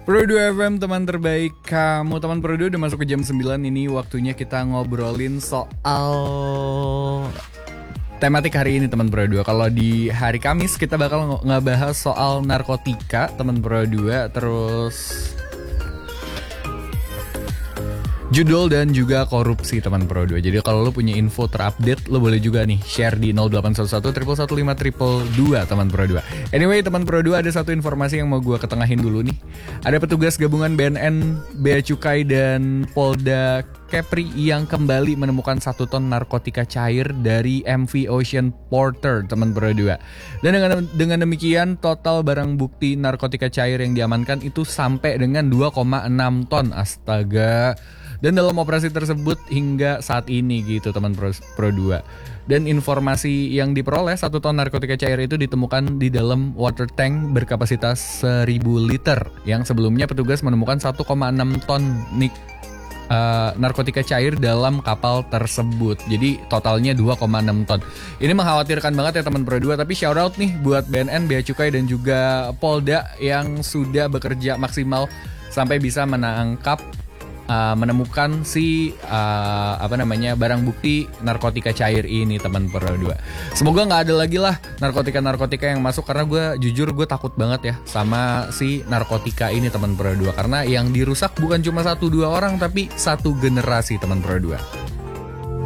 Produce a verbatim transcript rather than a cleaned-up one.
Pro dua F M, teman terbaik kamu. Teman Pro dua udah masuk ke jam sembilan. Ini waktunya kita ngobrolin soal tematik hari ini, teman Pro dua. Kalau di hari Kamis kita bakal ngebahas soal narkotika, teman Pro dua. Terus judul dan juga korupsi, teman Pro dua. Jadi kalau lo punya info terupdate, lo boleh juga nih share di nol delapan satu satu satu satu lima dua dua, teman Pro dua. Anyway, teman Pro dua, ada satu informasi yang mau gue ketengahin dulu nih. Ada petugas gabungan B N N, Bea Cukai dan Polda Kepri yang kembali menemukan satu ton narkotika cair dari M V Ocean Porter, teman Pro dua. Dan dengan, dengan demikian total barang bukti narkotika cair yang diamankan itu sampai dengan dua koma enam ton. Astaga. Dan dalam operasi tersebut hingga saat ini gitu, teman Pro, Pro dua. Dan informasi yang diperoleh, satu ton narkotika cair itu ditemukan di dalam water tank berkapasitas seribu liter. Yang sebelumnya petugas menemukan satu koma enam ton nik Uh, narkotika cair dalam kapal tersebut. Jadi totalnya dua koma enam ton. Ini mengkhawatirkan banget ya, teman Pro dua. Tapi shout out nih buat B N N, Bea Cukai dan juga Polda yang sudah bekerja maksimal sampai bisa menangkap uh, menemukan si uh, apa namanya barang bukti narkotika cair ini, teman Pro dua. Semoga nggak ada lagi lah narkotika-narkotika yang masuk, karena gue jujur gue takut banget ya sama si narkotika ini, teman Pro dua. Karena yang dirusak bukan cuma satu dua orang, tapi satu generasi, teman Pro dua.